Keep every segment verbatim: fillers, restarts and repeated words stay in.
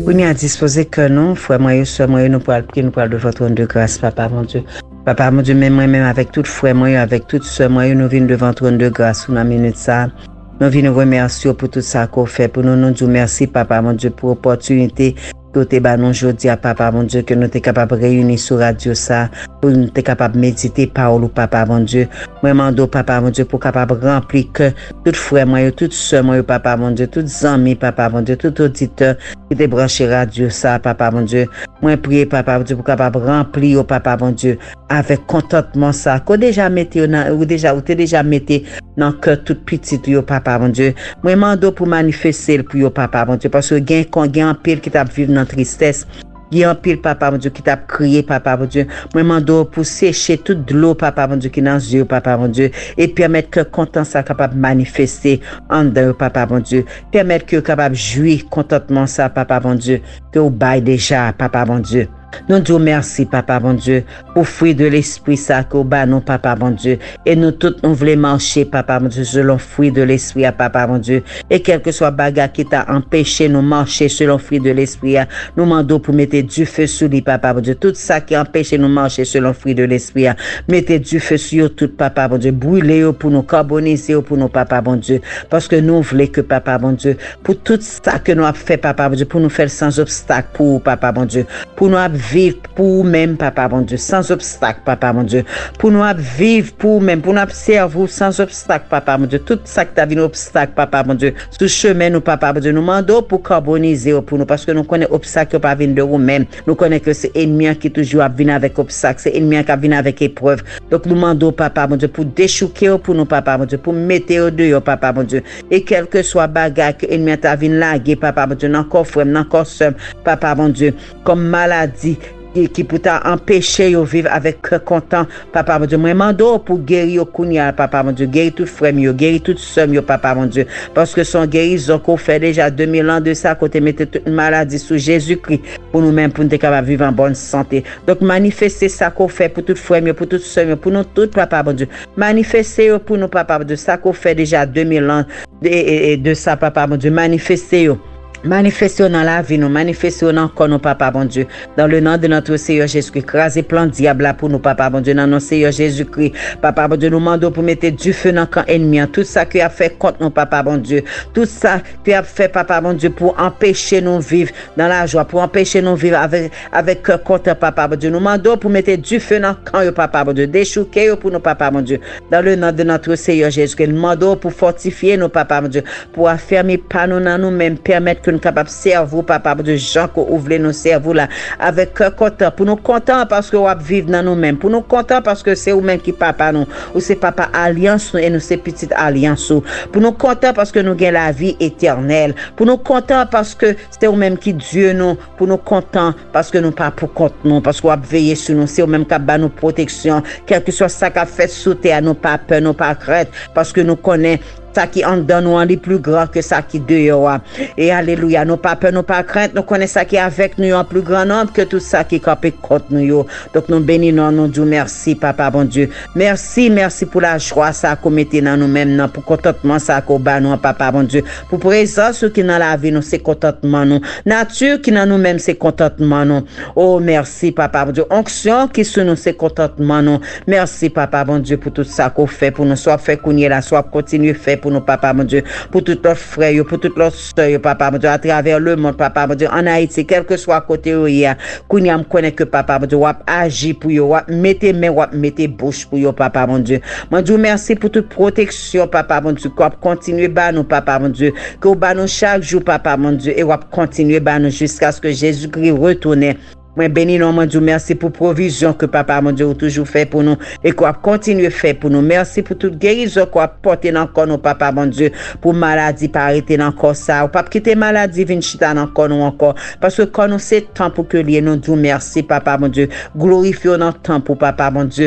Oui, mais à disposer que non, frère moi, soeur moi, nous pourrons prier, nous pourrons de votre trône de grâce, papa, mon Dieu. Papa, mon Dieu, même moi, même avec tout frère moi, avec toute soeur moi, nous venons devant votre trône de grâce, pour la minute ça. Nous venons remercier pour tout ça qu'on fait, pour nous, nous disons merci, papa, mon Dieu, pour l'opportunité que tu as nous aujourd'hui, papa, mon Dieu, que nous sommes capables de réunir sur radio ça, pour nous sommes capables de méditer parole, papa, mon Dieu. Moi, je demande, papa, mon Dieu, pour capable de remplir que tout frère, moi, tout soeur, moi, papa, mon Dieu, tous amis, papa, mon Dieu, tout auditeur qui te branché radio ça, papa, mon Dieu. Moi, prie, papa, mon Dieu, pour capable de remplir, papa, mon Dieu, avec contentement ça, qu'on déjà mettez, ou déjà, ou t'es déjà mettez dans le cœur tout petit, yo, papa, mon Dieu. Moi, je demande pour manifester pour yo, papa, mon Dieu, parce que gain, quand gain un pile qui t'a vivre dans tristesse, il y a un pile, papa, mon Dieu, qui t'a crié, papa, mon Dieu. Moi, je demande pour sécher toute l'eau, papa, mon Dieu, qui est dans les yeux, papa, mon Dieu, et permettre que content ça capable de manifester en dedans, papa, mon Dieu. Permettre que capable de jouir contentement ça, papa, mon Dieu, que vous baille déjà, papa, mon Dieu. Nous disons merci, papa, bon Dieu, pour fruit de l'esprit, ça, que au bas, non, papa, bon Dieu. Et nous tous, nous voulons marcher, papa, bon Dieu, selon fruit de l'esprit, papa, bon Dieu. Et quel que soit bagarre qui t'a empêché nous marcher selon fruit de l'esprit, nous demandons pour mettre du feu sur lui, papa, bon Dieu. Tout ça qui empêche nous marcher selon fruit de l'esprit, mettez du feu sur tout, papa, bon Dieu. Brûlez pour nous, carboniser pour nous, papa, bon Dieu. Parce que nous voulons que, papa, bon Dieu, pour tout ça que nous avons fait, papa, bon Dieu, pour nous faire sans obstacle, pour, papa, bon Dieu, pour nous vivre pour même, papa, mon Dieu, sans obstacle, papa, mon Dieu. Pour nous vivre pour même, pour nous servir sans obstacle, papa, mon Dieu. Tout ça qui t'a vu obstacle, papa, mon Dieu. Sous chemin, nous, papa, mon Dieu, nous demandons pour carboniser pour nous, parce que nous connaissons obstacle qui pas venir de nous-mêmes. Nous connaissons que c'est ennemi qui toujours vient avec obstacle, c'est ennemi qui vient avec épreuve. Donc, nous demandons, papa, mon Dieu, pour déchouquer pour nous, papa, mon Dieu, pour mettre au dehors, papa, mon Dieu. Et quel que soit bagarre que l'ennemi t'a vu laguer, papa, mon Dieu, encore frère, encore soeur, papa, mon Dieu, comme maladie, qui peut empêcher de vivre avec content, papa, mon Dieu. Moi, je demande pour guérir au Kounia, papa, mon Dieu. Guérir tout frère, guérir tout soeur, papa, mon Dieu. Parce que son guérison qu'on fait déjà deux mille ans de ça, côté mettre toute maladie sous Jésus-Christ, pour nous-mêmes, pour nous être capables de vivre en bonne santé. Donc, manifester ça qu'on fait pour tout frère, pour tout soeur, pour nous tous, papa, mon Dieu. Manifester pour nous, papa, mon Dieu. Ça qu'on fait déjà deux mille ans de, de ça, papa, mon Dieu. Manifester. Manifestons dans la vie, nous manifestons encore nos papa, bon Dieu. Dans le nom de notre Seigneur Jésus-Christ, crasez plan diable pour nous, papa, bon Dieu. Dans notre Seigneur Jésus-Christ, papa, bon Dieu, nous demandons pour mettre du feu dans le camp ennemi. Tout ça qui a fait contre nous, papa, bon Dieu. Tout ça qui a fait, papa, bon Dieu, pour empêcher nous vivre dans la joie, pour empêcher nous vivre avec, avec cœur content, papa, bon Dieu. Nous demandons pour mettre du feu dans le camp, papa, bon Dieu. Déchouquer pour nous, papa, bon Dieu. Dans le nom de notre Seigneur Jésus-Christ, nous demandons pour fortifier nos, papa, bon Dieu. Pour affermir pas nous dans nous-mêmes, permettre que nous capables de servir, papa, de gens qui ouvrent nos cerveaux là, avec cœur content, pour nous contents parce que nous vivons dans nous-mêmes, pour nous contents parce que c'est nous-mêmes qui papa nous, ou c'est papa alliance et nous c'est petite alliance, pour nous contents parce que nous avons la vie éternelle, pour nous contents parce que c'est nous-mêmes qui Dieu nous, pour nous contents parce que nous pas pour compte nous, parce qu'on a veillé sur nous, c'est nous-mêmes qui a nous protection, quel que soit ça qu'a fait sous terre, nous pas peur, nous pas crainte, parce que nous connaissons ça qui en dedans nous est plus grand que ça qui dehors. Et alléluia, nous pas peur, nous pas crainte, nous connaissons ça qui est avec nous en plus grand nombre que tout ça qui est contre nous. Donc nous bénissons, nous disons merci, papa, bon Dieu. Merci, merci pour la joie ça qu'on mette dans nous-mêmes, pour contentement ça qu'on bat nous, papa, bon Dieu. Pour présence qui dans la vie, nous, c'est contentement nous. Nature qui dans nous-mêmes, c'est contentement nous. Oh, merci, papa, bon Dieu. Onction qui sur nous, c'est contentement nous. Merci, papa, bon Dieu, pour tout ça qu'on fait, pour nous, soit fait qu'on y est là, soit continuer faire pour nous, papa, mon Dieu, pour tous leurs frères, pour toutes leurs soeurs, papa, mon Dieu, à travers le monde, papa, mon Dieu, en Haïti, quel que soit côté où il y a, qu'on y a, me connaît que papa, mon Dieu, wap agir pour yo, wap mettez main, wap mettez bouche pour yo, papa, mon Dieu. Mon Dieu, merci pour toute protection, papa, mon Dieu, qu'on continue, bah, nous, papa, mon Dieu, qu'on bah, nous chaque jour, papa, mon Dieu, et wap continue, bah, nous, jusqu'à ce que Jésus-Christ retourne. Moi, béni, non, mon Dieu, merci pour provision que papa, mon Dieu, a toujours fait pour nous et qu'on continue à faire pour nous. Merci pour toute guérison qu'on a porté dans le corps, nous, papa, mon Dieu, pour maladie, pas arrêter dans le corps, ça. Ou pas quitter maladie, vin chita dans le corps, nous, encore. Parce que quand nous, c'est temps pour que lié, nous, disons merci, papa, mon Dieu. Glorifions dans le temps pour papa, mon Dieu.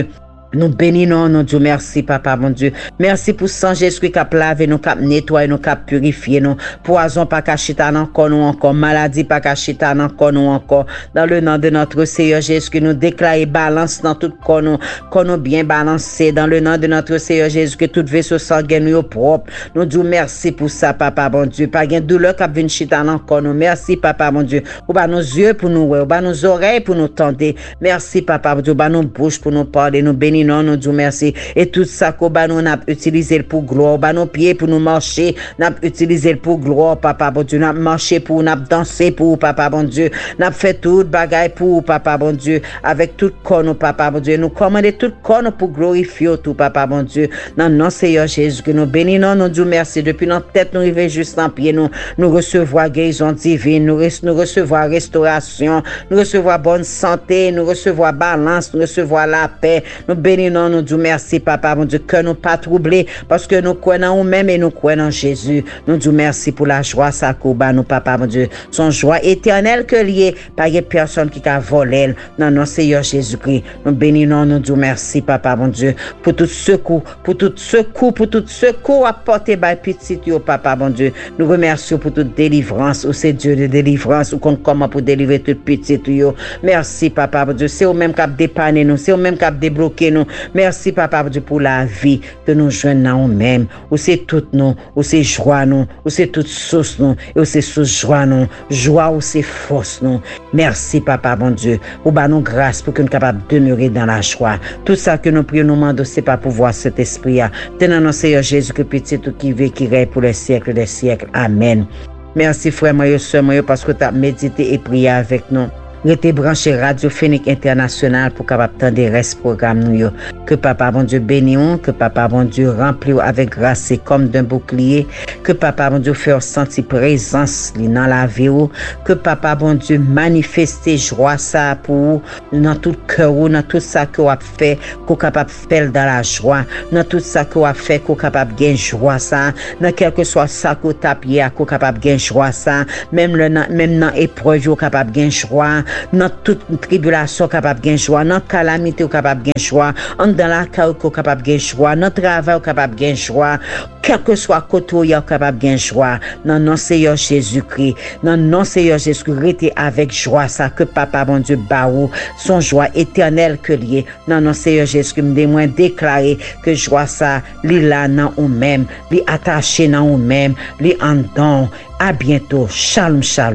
Nous bénissons, nous disons merci, papa, mon Dieu. Merci pour sang Jésus-Christ qui a lavé nous, qui a nettoyé nous, qui a purifié nous. Poison pas caché encore nous encore. Maladie pas caché encore nous encore. Dans le nom de notre Seigneur Jésus-Christ, nous déclarons balance dans tout corps nous. Corps nous bien balancé. Dans le nom de notre Seigneur Jésus-Christ, tout vaisseau sanguin nous propre. Nous disons merci pour ça, papa, mon Dieu. Pas de douleur qui a venu chita encore nous. Merci, papa, mon Dieu. Ou bas nos yeux pour nous voir. Ou bas nos oreilles pour nous tendre. Merci, papa, mon Dieu. Ou bas nos bouches pour nous parler. Nous bénissons. Non, nous disons merci. Et tout ça qu'on nous a utilisé pour gloire, bah nos pieds pour nous marcher, n'a utilisé pour gloire, papa bon Dieu, n'a marché pour n'a dansé pour papa bon Dieu, n'a fait tout bagaille pour papa bon Dieu, avec tout corps nous papa bon Dieu, nous commander tout corps nous pour glorifier tout papa bon Dieu. Dans non Seigneur Jésus que nous bénissons, nous disons merci depuis notre tête nous arriver juste en pied nous, nous recevoir guérison divine, nous, nous recevoir restauration, nous recevoir bonne santé, nous recevoir balance, nous recevoir la paix, nous bénissons, nous disons merci, papa, mon Dieu, que nous pas troublés, parce que nous croyons en nous-mêmes et nous croyons en Jésus. Nous disons merci pour la joie, ça couba, nous, papa, mon Dieu, son joie éternelle que lié, pas de personne qui a volé, non, non, Seigneur Jésus-Christ. Nous bénissons, nous disons merci, papa, mon Dieu, pour tout secours, pour tout secours, pour tout secours apporté par petit, papa, mon Dieu. Nous remercions pour toute délivrance, ou c'est Dieu de délivrance, ou qu'on comment pour délivrer tout petit, merci, papa, mon Dieu, c'est au même cap dépanner nous, c'est au même cap débloquer nous. Merci, papa, Dieu, pour la vie que nous joignons nous-mêmes. Où c'est tout nous, où c'est joie nous, où c'est toute source nous, et où c'est source joie nous, joie où c'est force nous. Merci, papa, bon Dieu, pour bah nous grâce pour que nous soyons capables de demeurer dans la joie. Tout ça que nous prions, nous demandons, c'est pas pour voir cet esprit. Tenons notre Seigneur Jésus, que petit tout qui vit, qui règne pour les siècles des siècles. Amen. Merci, frère, moi, soeur, moi, parce que tu as médité et prié avec nous. Restez branché Radio Phoenix International pour capable tendre des restes programme nous. Que papa bon Dieu bénisse, que papa bon Dieu remplit avec grâce comme d'un bouclier, que papa bon Dieu fait sentir présence dans la vie, que papa bon Dieu manifeste joie ça pour dans tout cœur, dans tout ça que vous fait, qu'on capable faire dans la joie, dans tout ça que vous fait, qu'on capable gagner joie ça, dans quel que soit ça que vous tapez, qu'on capable gagner joie ça, même le même dans épreuve, vous capable gagner joie. Dans toute tribulation capable de joie, dans calamité capable de joie, dans la caille capable de joie, dans travail capable de joie, quel que soit côté capable de joie. Dans non Seigneur Jésus-Christ, dans non Seigneur Jésus-Christ, restez avec joie ça que papa bon Dieu baou, son joie éternelle que lié. Dans non Seigneur Jésus-Christ, me moins déclarer que joie ça li là dans ou même, li attaché dans ou même, li en don. À bientôt. Shalom shalom.